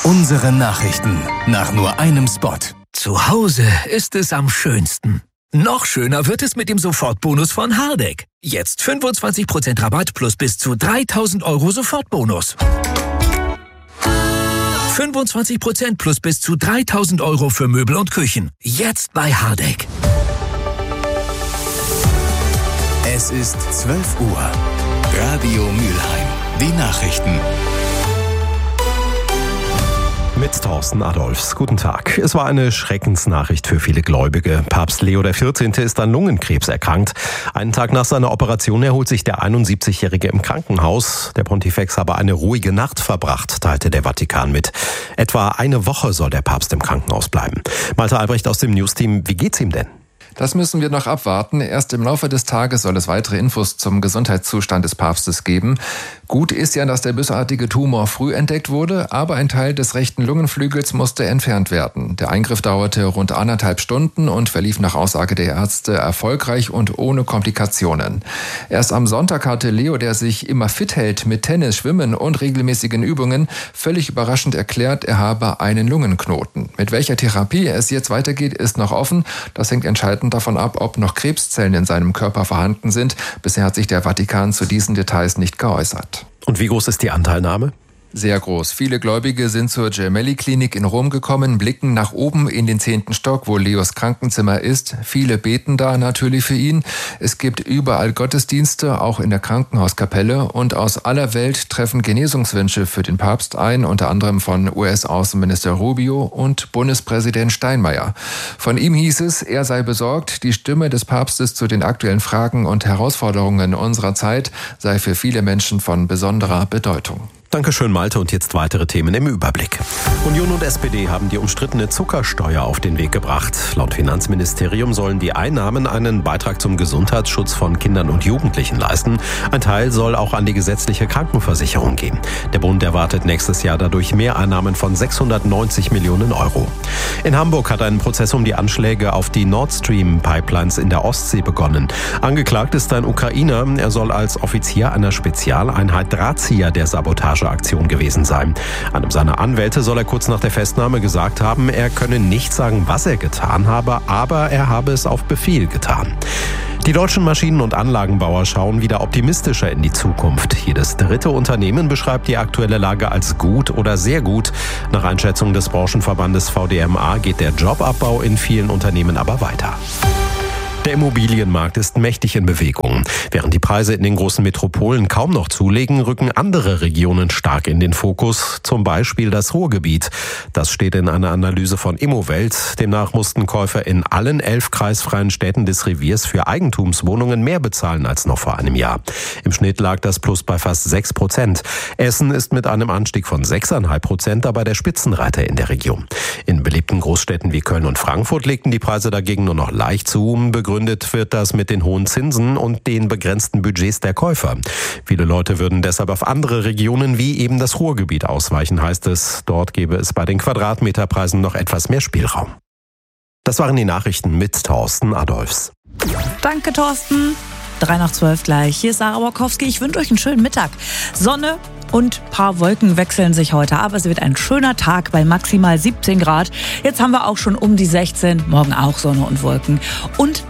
Unsere Nachrichten nach nur einem Spot. Zu Hause ist es am schönsten. Noch schöner wird es mit dem Sofortbonus von Hardegg. Jetzt 25% Rabatt plus bis zu 3.000 € Sofortbonus. 25% plus bis zu 3.000 € für Möbel und Küchen. Jetzt bei Hardegg. Es ist 12 Uhr. Radio Mülheim. Die Nachrichten. Mit Thorsten Adolfs. Guten Tag. Es war eine Schreckensnachricht für viele Gläubige. Papst Leo XIV. Ist an Lungenkrebs erkrankt. Einen Tag nach seiner Operation erholt sich der 71-Jährige im Krankenhaus. Der Pontifex habe eine ruhige Nacht verbracht, teilte der Vatikan mit. Etwa eine Woche soll der Papst im Krankenhaus bleiben. Malte Albrecht aus dem News-Team. Wie geht's ihm denn? Das müssen wir noch abwarten. Erst im Laufe des Tages soll es weitere Infos zum Gesundheitszustand des Papstes geben. Gut ist ja, dass der bösartige Tumor früh entdeckt wurde, aber ein Teil des rechten Lungenflügels musste entfernt werden. Der Eingriff dauerte rund 1,5 Stunden und verlief nach Aussage der Ärzte erfolgreich und ohne Komplikationen. Erst am Sonntag hatte Leo, der sich immer fit hält mit Tennis, Schwimmen und regelmäßigen Übungen, völlig überraschend erklärt, er habe einen Lungenknoten. Mit welcher Therapie es jetzt weitergeht, ist noch offen. Das hängt entscheidend davon ab, ob noch Krebszellen in seinem Körper vorhanden sind. Bisher hat sich der Vatikan zu diesen Details nicht geäußert. Und wie groß ist die Anteilnahme? Sehr groß. Viele Gläubige sind zur Gemelli-Klinik in Rom gekommen, blicken nach oben in den 10. Stock, wo Leos Krankenzimmer ist. Viele beten da natürlich für ihn. Es gibt überall Gottesdienste, auch in der Krankenhauskapelle. Und aus aller Welt treffen Genesungswünsche für den Papst ein, unter anderem von US-Außenminister Rubio und Bundespräsident Steinmeier. Von ihm hieß es, er sei besorgt, die Stimme des Papstes zu den aktuellen Fragen und Herausforderungen unserer Zeit sei für viele Menschen von besonderer Bedeutung. Dankeschön, Malte. Und jetzt weitere Themen im Überblick. Union und SPD haben die umstrittene Zuckersteuer auf den Weg gebracht. Laut Finanzministerium sollen die Einnahmen einen Beitrag zum Gesundheitsschutz von Kindern und Jugendlichen leisten. Ein Teil soll auch an die gesetzliche Krankenversicherung gehen. Der Bund erwartet nächstes Jahr dadurch Mehreinnahmen von 690 Millionen €. In Hamburg hat ein Prozess um die Anschläge auf die Nord Stream-Pipelines in der Ostsee begonnen. Angeklagt ist ein Ukrainer. Er soll als Offizier einer Spezialeinheit Drahtzieher der Sabotageaktion gewesen sein. Einem seiner Anwälte soll er kurz nach der Festnahme gesagt haben, er könne nicht sagen, was er getan habe, aber er habe es auf Befehl getan. Die deutschen Maschinen- und Anlagenbauer schauen wieder optimistischer in die Zukunft. Jedes dritte Unternehmen beschreibt die aktuelle Lage als gut oder sehr gut. Nach Einschätzung des Branchenverbandes VDMA geht der Jobabbau in vielen Unternehmen aber weiter. Der Immobilienmarkt ist mächtig in Bewegung. Während die Preise in den großen Metropolen kaum noch zulegen, rücken andere Regionen stark in den Fokus, zum Beispiel das Ruhrgebiet. Das steht in einer Analyse von Immowelt. Demnach mussten Käufer in allen 11 kreisfreien Städten des Reviers für Eigentumswohnungen mehr bezahlen als noch vor einem Jahr. Im Schnitt lag das Plus bei fast 6%. Essen ist mit einem Anstieg von 6,5% dabei der Spitzenreiter in der Region. In beliebten Großstädten wie Köln und Frankfurt legten die Preise dagegen nur noch leicht zu. Begründet wird das mit den hohen Zinsen und den begrenzten Budgets der Käufer. Viele Leute würden deshalb auf andere Regionen wie eben das Ruhrgebiet ausweichen, heißt es. Dort gäbe es bei den Quadratmeterpreisen noch etwas mehr Spielraum. Das waren die Nachrichten mit Thorsten Adolfs. Danke, Thorsten. 3:12 gleich. Hier ist Sarah Borkowski. Ich wünsche euch einen schönen Mittag. Sonne und ein paar Wolken wechseln sich heute ab. Es wird ein schöner Tag bei maximal 17 Grad. Jetzt haben wir auch schon um die 16. Morgen auch Sonne und Wolken. Und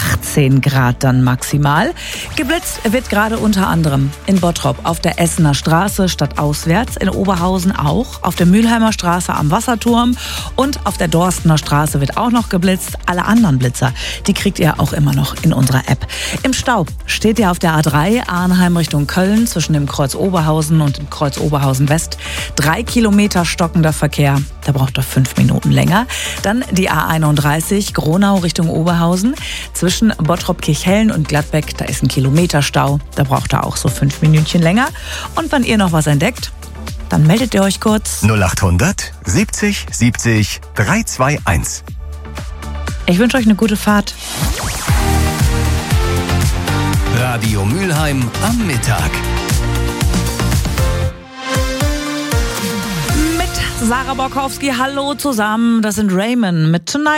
18 Grad dann maximal. Geblitzt wird gerade unter anderem in Bottrop auf der Essener Straße stadtauswärts, in Oberhausen auch, auf der Mülheimer Straße am Wasserturm und auf der Dorstener Straße wird auch noch geblitzt. Alle anderen Blitzer, die kriegt ihr auch immer noch in unserer App. Im Stau steht ihr auf der A3 Arnheim Richtung Köln zwischen dem Kreuz Oberhausen und dem Kreuz Oberhausen West. 3 Kilometer stockender Verkehr, da braucht ihr 5 Minuten länger. Dann die A31 Gronau Richtung Oberhausen. Zwischen Bottrop-Kirchhellen und Gladbeck, da ist ein Kilometerstau. Da braucht ihr auch so 5 Minütchen länger. Und wenn ihr noch was entdeckt, dann meldet ihr euch kurz. 0800 70 70 321. Ich wünsche euch eine gute Fahrt. Radio Mülheim am Mittag. Mit Sarah Borkowski, hallo zusammen. Das sind Raymond mit Tonight.